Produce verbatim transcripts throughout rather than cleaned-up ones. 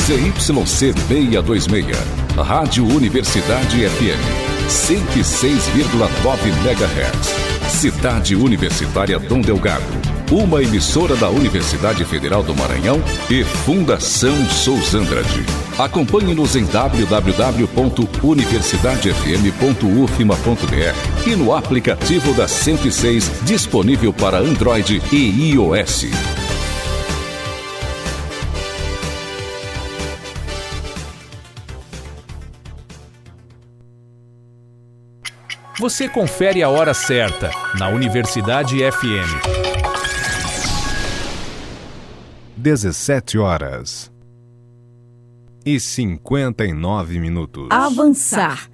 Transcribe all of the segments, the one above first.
Z Y C seiscentos e vinte e seis, Rádio Universidade F M, cento e seis vírgula nove megahertz. Cidade Universitária Dom Delgado, uma emissora da Universidade Federal do Maranhão e Fundação Souza Andrade. Acompanhe-nos em w w w ponto universidade f m ponto u f m a ponto b r e no aplicativo da cento e seis, disponível para Android e iOS. Você confere a hora certa na Universidade F M. dezessete horas e cinquenta e nove minutos. Avançar.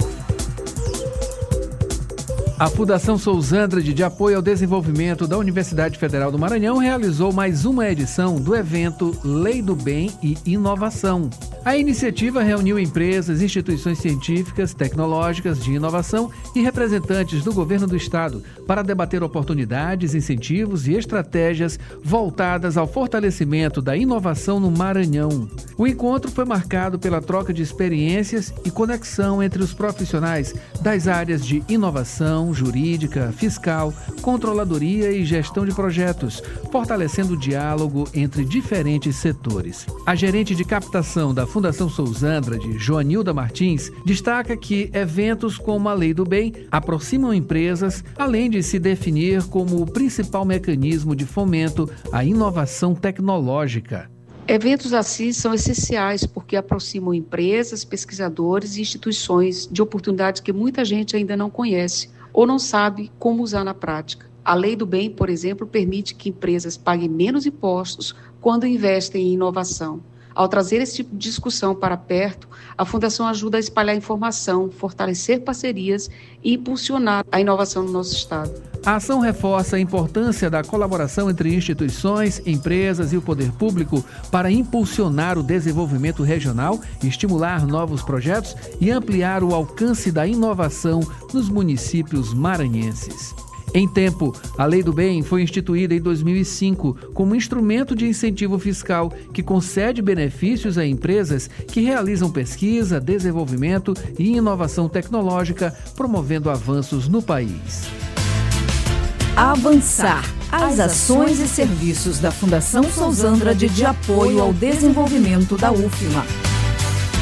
A Fundação Souza Andrade, de apoio ao desenvolvimento da Universidade Federal do Maranhão, realizou mais uma edição do evento Lei do Bem e Inovação. A iniciativa reuniu empresas, instituições científicas, tecnológicas, de inovação e representantes do governo do estado para debater oportunidades, incentivos e estratégias voltadas ao fortalecimento da inovação no Maranhão. O encontro foi marcado pela troca de experiências e conexão entre os profissionais das áreas de inovação, jurídica, fiscal, controladoria e gestão de projetos, fortalecendo o diálogo entre diferentes setores. A gerente de captação da Fundação Souza Andrade, Joanilda Martins, destaca que eventos como a Lei do Bem aproximam empresas, além de se definir como o principal mecanismo de fomento à inovação tecnológica. Eventos assim são essenciais porque aproximam empresas, pesquisadores e instituições de oportunidades que muita gente ainda não conhece ou não sabe como usar na prática. A Lei do Bem, por exemplo, permite que empresas paguem menos impostos quando investem em inovação. Ao trazer esse tipo de discussão para perto, a Fundação ajuda a espalhar informação, fortalecer parcerias e impulsionar a inovação no nosso estado. A ação reforça a importância da colaboração entre instituições, empresas e o poder público para impulsionar o desenvolvimento regional, estimular novos projetos e ampliar o alcance da inovação nos municípios maranhenses. Em tempo, a Lei do Bem foi instituída em dois mil e cinco como instrumento de incentivo fiscal que concede benefícios a empresas que realizam pesquisa, desenvolvimento e inovação tecnológica, promovendo avanços no país. Avançar. As ações e serviços da Fundação Souza Andrade de apoio ao desenvolvimento da U F M A.